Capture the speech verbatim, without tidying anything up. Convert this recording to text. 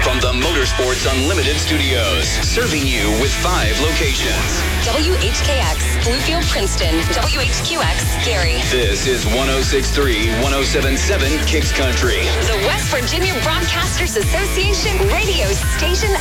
from the Motorsports Unlimited Studios, serving you with five locations. W H K X, Bluefield, Princeton. W H Q X, Gary. This is one oh six point three, one oh seven point seven Kicks Country. The West Virginia Broadcasters Association radio station